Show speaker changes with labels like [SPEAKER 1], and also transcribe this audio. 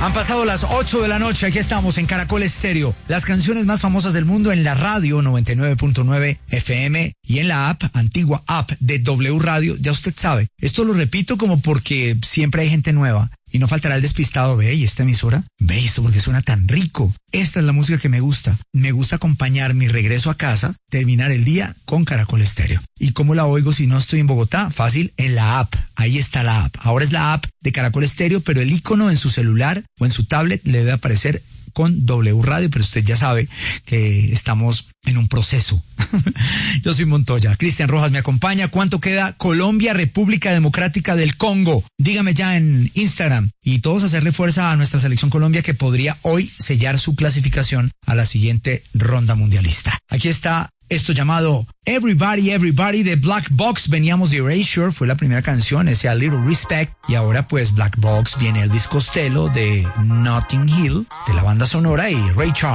[SPEAKER 1] Han pasado las 8 de la noche, aquí estamos en Caracol Estéreo. Las canciones más famosas del mundo en la radio 99.9 FM y en la app, antigua app de W Radio. Ya usted sabe, esto lo repito como porque siempre hay gente nueva. Y no faltará el despistado, ve, ¿y esta emisora? Ve esto porque suena tan rico. Esta es la música que me gusta. Me gusta acompañar mi regreso a casa, terminar el día con Caracol Estéreo. ¿Y cómo la oigo si no estoy en Bogotá? Fácil, en la app. Ahí está la app. Ahora es la app de Caracol Estéreo, pero el icono en su celular o en su tablet le debe aparecer con W Radio, pero usted ya sabe que estamos en un proceso. Yo soy Montoya. Cristian Rojas me acompaña. ¿Cuánto queda Colombia, República Democrática del Congo? Dígame ya en Instagram. Y todos hacerle fuerza a nuestra selección Colombia, que podría hoy sellar su clasificación a la siguiente ronda mundialista. Aquí está esto llamado Everybody, Everybody de Black Box. Veníamos de Erasure, fue la primera canción, ese A Little Respect. Y ahora pues Black Box, viene Elvis Costello de Notting Hill, de la banda sonora, y Ray Charles.